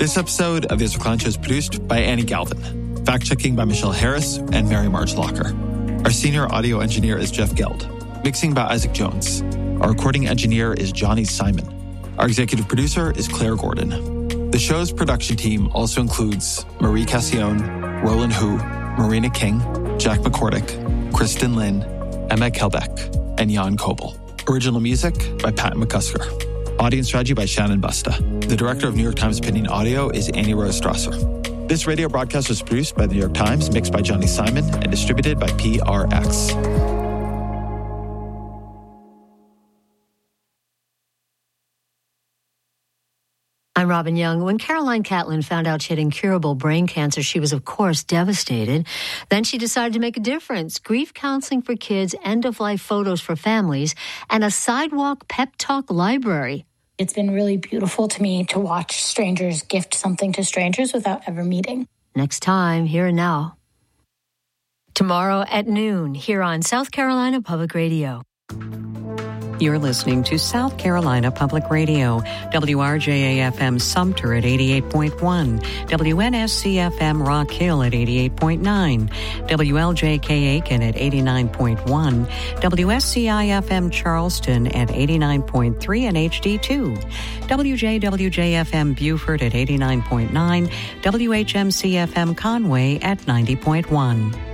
This episode of the Ezra Klein Show is produced by Annie Galvin. Fact-checking by Michelle Harris and Mary Marge Locker. Our senior audio engineer is Jeff Geld. Mixing by Isaac Jones. Our recording engineer is Johnny Simon. Our executive producer is Claire Gordon. The show's production team also includes Marie Cassione, Roland Hu, Marina King, Jack McCordick, Kristen Lynn, Emma Kelbeck, and Jan Kobel. Original music by Pat McCusker. Audience strategy by Shannon Busta. The director of New York Times Opinion Audio is Annie Rose Strasser. This radio broadcast was produced by the New York Times, mixed by Johnny Simon, and distributed by PRX. I'm Robin Young. When Caroline Catlin found out she had incurable brain cancer, she was, of course, devastated. Then she decided to make a difference. Grief counseling for kids, end-of-life photos for families, and a sidewalk pep talk library. It's been really beautiful to me to watch strangers gift something to strangers without ever meeting. Next time, Here and Now. Tomorrow at noon, here on South Carolina Public Radio. You're listening to South Carolina Public Radio, WRJA-FM Sumter at 88.1, WNSC-FM Rock Hill at 88.9, WLJK Aiken at 89.1, WSCI-FM Charleston at 89.3 and HD2, WJWJ-FM Beaufort at 89.9, WHMC-FM Conway at 90.1.